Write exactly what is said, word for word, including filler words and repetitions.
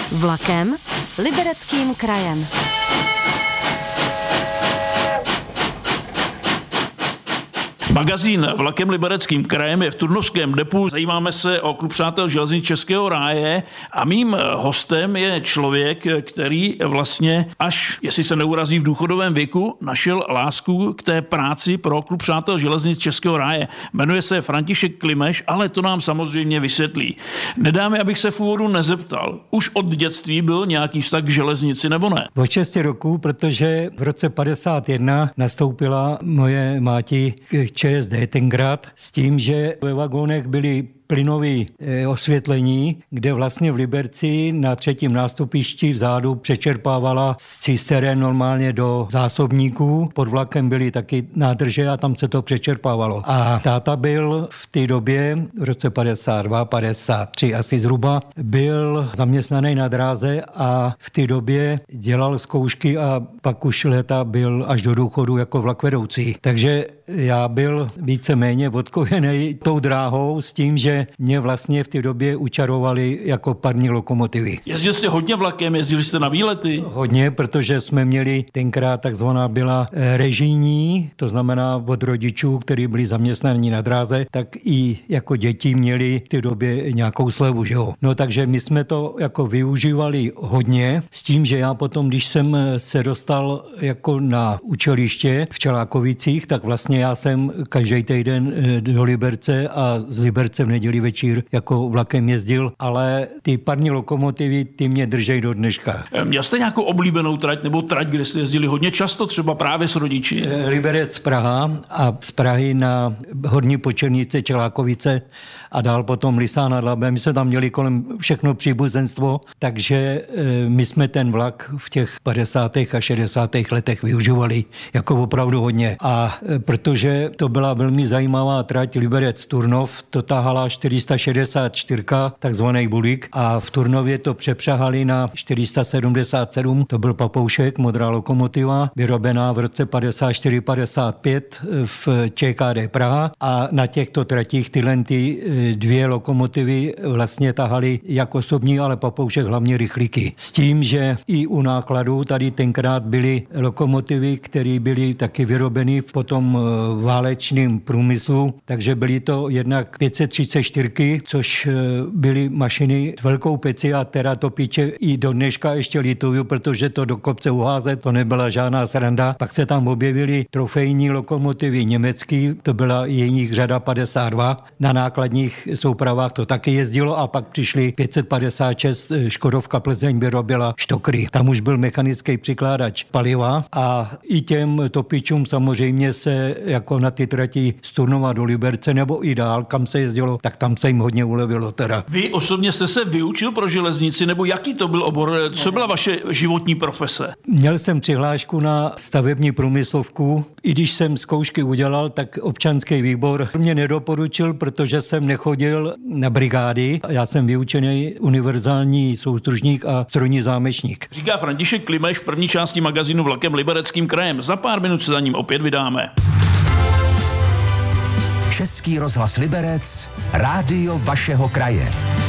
Vlakem Libereckým krajem. Magazín Vlakem Libereckým krajem je v Turnovském depu. Zajímáme se o Klub přátel železnic Českého ráje a mým hostem je člověk, který vlastně až, jestli se neurazí v důchodovém věku, našel lásku k té práci pro Klub přátel železnic Českého ráje. Jmenuje se František Klimeš, ale to nám samozřejmě vysvětlí. Nedá mi, abych se v úvodu nezeptal. Už od dětství byl nějaký vztah k železnici nebo ne? Od šesti roků, protože v roce padesát jedna nastoupila moje máti k ČSD tenkrát s tím, že ve vagónech byly plynové osvětlení, kde vlastně v Liberci na třetím nástupišti vzadu přečerpávala z cisteren normálně do zásobníků. Pod vlakem byly taky nádrže a tam se to přečerpávalo. A táta byl v té době, v roce padesát dva, padesát tři asi zhruba, byl zaměstnaný na dráze a v té době dělal zkoušky a pak už léta byl až do důchodu jako vlakvedoucí. Takže já byl víceméně odkojený tou dráhou s tím, že mě vlastně v té době učarovali jako parní lokomotivy. Jezdil jste hodně vlakem, jezdili jste na výlety? Hodně, protože jsme měli tenkrát takzvaná byla režijní, to znamená od rodičů, kteří byli zaměstnaní na dráze, tak i jako děti měli v té době nějakou slevu, že jo. No takže my jsme to jako využívali hodně, s tím, že já potom, když jsem se dostal jako na učiliště v Čelákovicích, tak vlastně já jsem každý týden do Liberce a z Liberce v neděli večír jako vlakem jezdil, ale ty parní lokomotivy, ty mě držej do dneška. Měl jste nějakou oblíbenou trať nebo trať, kde jste jezdili hodně často, třeba právě s rodiči? Liberec Praha a z Prahy na Horní Počernice, Čelákovice a dál potom Lysá nad Labem. My jsme tam měli kolem všechno příbuzenstvo, takže my jsme ten vlak v těch padesátých a šedesátých letech využívali jako opravdu hodně. A protože to byla velmi zajímavá trať Liberec Turnov, to tahala čtyři sta šedesát čtyři, takzvaný bulík, a v Turnově to přepřahali na čtyři sta sedmdesát sedm, to byl papoušek, modrá lokomotiva, vyrobená v roce padesát čtyři padesát pět v ČKD Praha, a na těchto tratích tyhle ty dvě lokomotivy vlastně tahaly jak osobní, ale papoušek hlavně rychlíky. S tím, že i u nákladů tady tenkrát byly lokomotivy, které byly taky vyrobeny v potom válečném průmyslu, takže byly to jednak pět set třicet čtyři, což byly mašiny s velkou peci a teda to píče i do dneška ještě lituju, protože to do kopce uházet, to nebyla žádná sranda. Pak se tam objevily trofejní lokomotivy německý, to byla jejich řada padesát dva, na nákladních soupravách to taky jezdilo, a pak přišli pět set padesát šest, Škodovka Plzeň vyrobila štokry. Tam už byl mechanický přikládač paliva a i těm topičům samozřejmě se jako na ty trati z Turnova do Liberce nebo i dál, kam se jezdilo, tak tam se jim hodně ulevilo teda. Vy osobně jste se vyučil pro železnici, nebo jaký to byl obor? Co byla vaše životní profese? Měl jsem přihlášku na stavební průmyslovku. I když jsem zkoušky udělal, tak občanský výbor mě nedoporučil, protože jsem nechodil na brigády. Já jsem vyučený univerzální soustružník a strojní zámečník. Říká František Klimeš v první části magazínu Vlakem Libereckým krajem. Za pár minut se za ním opět vydáme. Český rozhlas Liberec, rádio vašeho kraje.